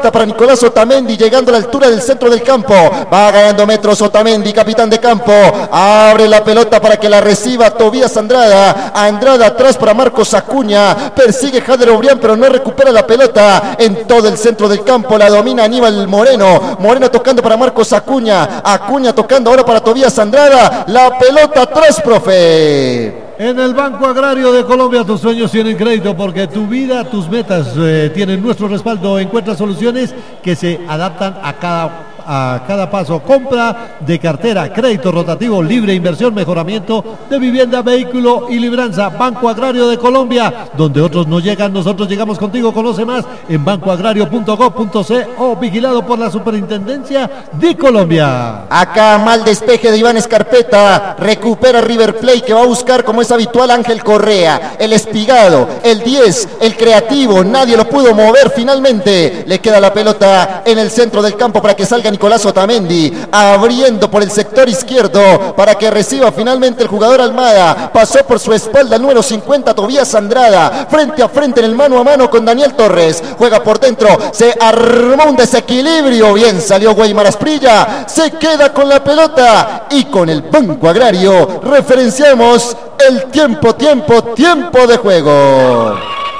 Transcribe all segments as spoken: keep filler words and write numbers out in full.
pelota para Nicolás Otamendi, llegando a la altura del centro del campo. Va ganando metros Otamendi, capitán de campo. Abre la pelota para que la reciba Tobías Andrada. Andrada atrás para Marcos Acuña. Persigue Jader Obrián, pero no recupera la pelota en todo el centro del campo. La domina Aníbal Moreno. Moreno tocando para Marcos Acuña. Acuña tocando ahora para Tobías Andrada. La pelota atrás, profe. En el Banco Agrario de Colombia tus sueños tienen crédito porque tu vida, tus metas eh, tienen nuestro respaldo. Encuentra soluciones que se adaptan a cada a cada paso. Compra de cartera, crédito rotativo, libre inversión, mejoramiento de vivienda, vehículo y libranza. Banco Agrario de Colombia, donde otros no llegan, nosotros llegamos contigo. Conoce más en banco agrario punto gob punto co, vigilado por la Superintendencia de Colombia. Acá mal despeje de Iván Escarpeta, recupera River Plate, que va a buscar, como es habitual, Ángel Correa, el espigado, el diez, el creativo, nadie lo pudo mover. Finalmente le queda la pelota en el centro del campo para que salga Nicolás Otamendi, abriendo por el sector izquierdo para que reciba finalmente el jugador Almada. Pasó por su espalda el número cincuenta, Tobías Andrada, frente a frente en el mano a mano con Daniel Torres. Juega por dentro, se armó un desequilibrio. Bien salió Weimar Asprilla, se queda con la pelota y con el Banco Agrario referenciamos el tiempo, tiempo, tiempo de juego.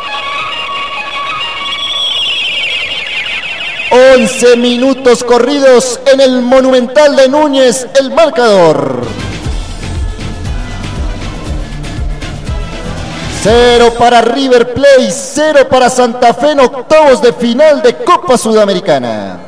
once minutos corridos en el Monumental de Núñez, el marcador. Cero para River Plate, cero para Santa Fe en octavos de final de Copa Sudamericana.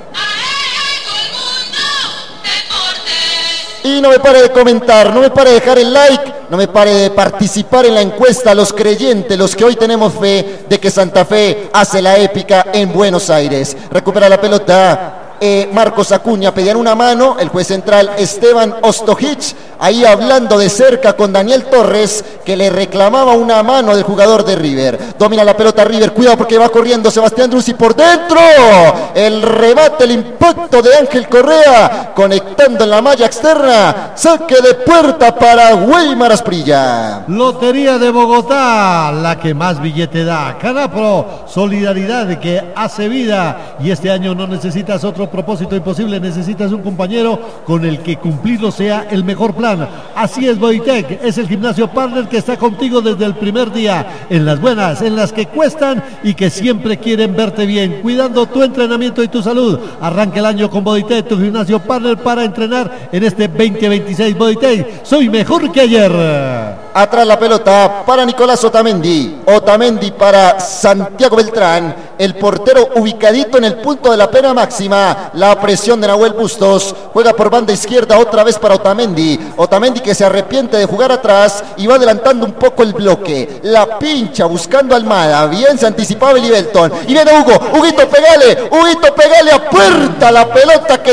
Y no me pare de comentar, no me pare de dejar el like, no me pare de participar en la encuesta. Los creyentes, los que hoy tenemos fe de que Santa Fe hace la épica en Buenos Aires. Recupera la pelota eh, Marcos Acuña, pedían una mano, el juez central Esteban Ostojic, ahí hablando de cerca con Daniel Torres, que le reclamaba una mano del jugador de River. Domina la pelota River, cuidado porque va corriendo Sebastián Druzzi por dentro. El remate, el impacto de Ángel Correa, conectando en la malla externa. Saque de puerta para Weimar Asprilla. Lotería de Bogotá, la que más billete da. Canapro, solidaridad que hace vida. Y este año no necesitas otro propósito imposible, necesitas un compañero con el que cumplirlo sea el mejor plan. Así es Bodytech, es el gimnasio partner que está contigo desde el primer día, en las buenas, en las que cuestan y que siempre quieren verte bien, cuidando tu entrenamiento y tu salud. Arranca el año con Bodytech, tu gimnasio partner para entrenar en este veinte veintiséis. Bodytech, soy mejor que ayer. Atrás la pelota para Nicolás Otamendi, Otamendi para Santiago Beltrán, el portero ubicadito en el punto de la pena máxima. La presión de Nahuel Bustos, juega por banda izquierda otra vez para Otamendi. Otamendi que se arrepiente de jugar atrás y va adelantando un poco el bloque. La pincha buscando Almada, bien se anticipaba Belton. Y viene Hugo, Huguito pegale, Huguito pegale a puerta, la pelota que